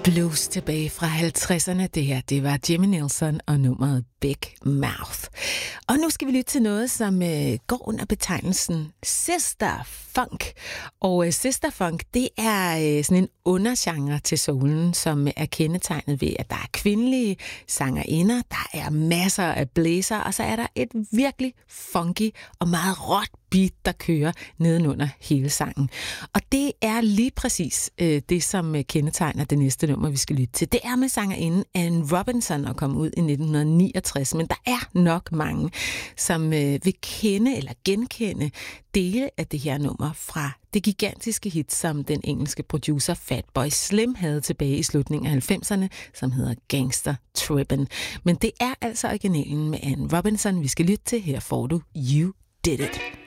Blues tilbage fra 50'erne. Det her, det var Jimmy Nelson og nummeret Big Mouth. Og nu skal vi lytte til noget, som går under betegnelsen Sister Funk. Og Sister Funk, det er sådan en undergenre til soulen, som er kendetegnet ved, at der er kvindelige sangerinder, der er masser af blæser, og så er der et virkelig funky og meget råt beat, der kører nedenunder hele sangen. Og det er lige præcis det, som kendetegner det næste nummer, vi skal lytte til. Det er med sangerinden Ann Robinson og kom ud i 1969, men der er nok mange, som vil kende eller genkende dele af det her nummer fra det gigantiske hit, som den engelske producer Fatboy Slim havde tilbage i slutningen af 90'erne, som hedder Gangster Trippin'. Men det er altså originalen med Ann Robinson, vi skal lytte til. Her får du You Did It.